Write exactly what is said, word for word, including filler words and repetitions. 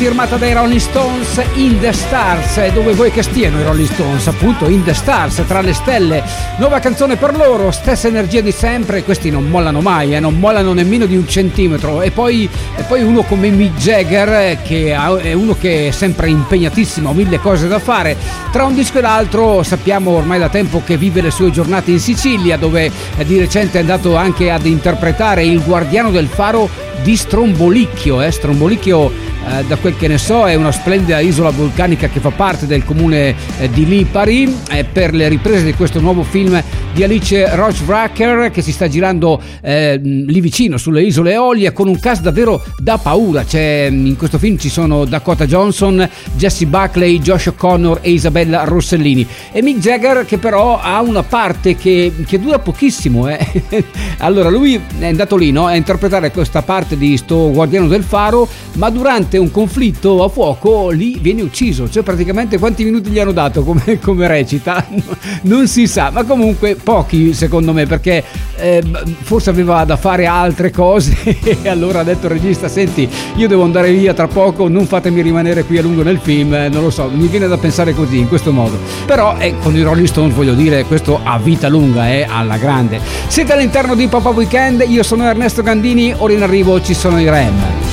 firmata dai Rolling Stones, In the Stars. Dove vuoi che stiano i Rolling Stones? Appunto In the Stars, tra le stelle. Nuova canzone per loro, stessa energia di sempre. Questi non mollano mai, eh? non mollano nemmeno di un centimetro. E poi, e poi uno come Mick Jagger, che è uno che è sempre impegnatissimo, ha mille cose da fare. Tra un disco e l'altro sappiamo ormai da tempo che vive le sue giornate in Sicilia, dove di recente è andato anche ad interpretare il Guardiano del Faro di Strombolicchio. eh? Strombolicchio, eh, da quel che ne so, è una splendida isola vulcanica che fa parte del comune eh, di Lipari, eh, per le riprese di questo nuovo film di Alice Rohrwacher, che si sta girando eh, lì vicino sulle isole Eolie, con un cast davvero da paura. C'è, in questo film ci sono Dakota Johnson, Jessie Buckley, Josh O'Connor e Isabella Rossellini, e Mick Jagger, che però ha una parte che, che dura pochissimo. eh. Allora lui è andato lì, no, a interpretare questa parte di sto Guardiano del Faro, ma durante un conflitto a fuoco lì viene ucciso. Cioè praticamente quanti minuti gli hanno dato come, come recita non si sa, ma comunque pochi secondo me, perché eh, forse aveva da fare altre cose e allora ha detto il regista: senti, io devo andare via tra poco, non fatemi rimanere qui a lungo nel film. eh, non lo so, mi viene da pensare così, in questo modo. Però eh, con i Rolling Stones, voglio dire, questo a vita lunga, eh, alla grande. Siete all'interno di Pop-Up Weekend, io sono Ernesto Gandini, ora in arrivo ci sono i Rem.